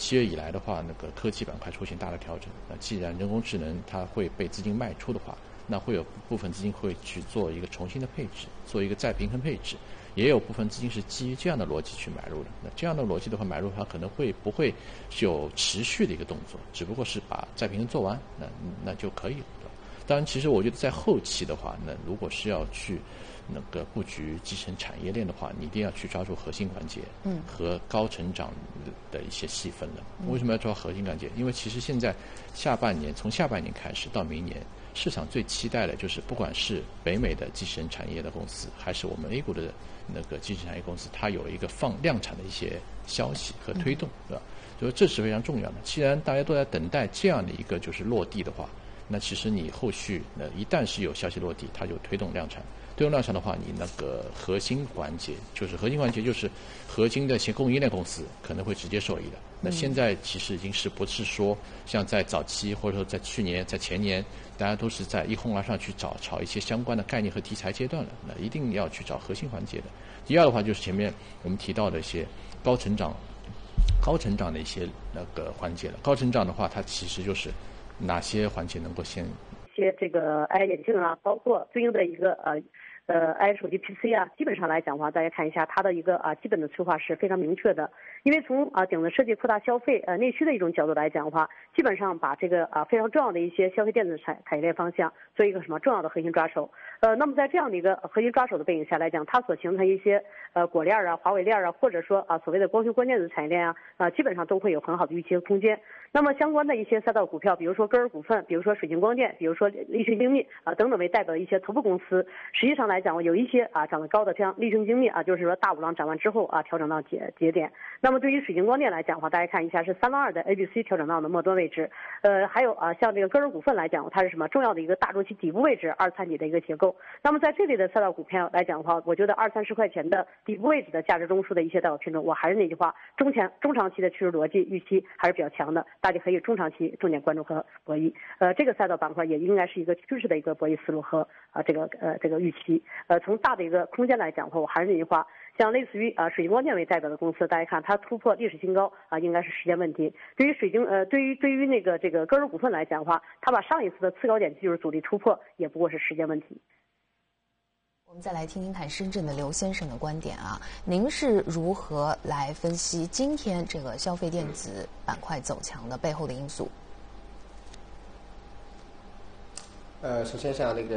7月以来的话，那个科技板块出现大的调整。那既然人工智能它会被资金卖出的话，那会有部分资金会去做一个重新的配置，做一个再平衡配置，也有部分资金是基于这样的逻辑去买入的。那这样的逻辑的话，买入它可能不会有持续的一个动作，只不过是把再平衡做完，那就可以了。当然，其实我觉得在后期的话，那如果是要去那个布局集成产业链的话，你一定要去抓住核心环节，和高成长的一些细分了。为什么要抓核心环节？因为其实现在从下半年开始到明年，市场最期待的就是不管是北美的集成产业的公司，还是我们 A 股的那个集成产业公司，它有一个量产的一些消息和推动，对吧？所以这是非常重要的。既然大家都在等待这样的一个就是落地的话，那其实你后续一旦是有消息落地，它就推动量产。推动量产的话，你那个核心环节就是核心的一些供应链公司可能会直接受益的。那现在其实已经不是说像在早期或者说在去年、在前年，大家都是在一哄而上去炒一些相关的概念和题材阶段了。那一定要去找核心环节的。第二的话就是前面我们提到的一些高成长的一些那个环节了。高成长的话，它其实就是哪些环节能够先一些这个 AI 眼镜啊，包括对应的一个AI 手机 PC 啊，基本上来讲的话，大家看一下它的一个基本的策划是非常明确的。因为从顶层设计扩大消费内需的一种角度来讲的话，基本上把这个非常重要的一些消费电子产业链方向做一个什么重要的核心抓手。那么在这样的一个核心抓手的背景下来讲，它所形成一些果链啊、华为链啊，或者说所谓的光学关键子产业链基本上都会有很好的预期和空间。那么相关的一些赛道股票，比如说歌尔股份，比如说水晶光电，比如说立讯精密等等为代表的一些头部公司，实际上来讲有一些涨得高的，像立讯精密就是说大五浪涨完之后调整到节点。那么对于水晶光电来讲的话，大家看一下是312的 ABC 调整到的末端位置，还有像这个歌尔股份来讲，它是什么重要的一个大周期底部位置230底的一个结构。那么在这类的赛道股票来讲的话，我觉得20-30块钱的底部位置的价值中枢的一些代表品种，我还是那句话，中长期的趋势逻辑预期还是比较强的，大家可以中长期重点关注和博弈。这个赛道板块也应该是一个趋势的一个博弈思路和这个预期。从大的一个空间来讲的话，我还是那句话，像类似于水晶光电为代表的公司，大家看它突破历史新高应该是时间问题。对于对于那个这个歌尔股份来讲的话，它把上一次的次高点技术阻力突破，也不过是时间问题。 我们再来听听看深圳的刘先生的观点您是如何来分析今天这个消费电子板块走强的背后的因素？ 首先像那个。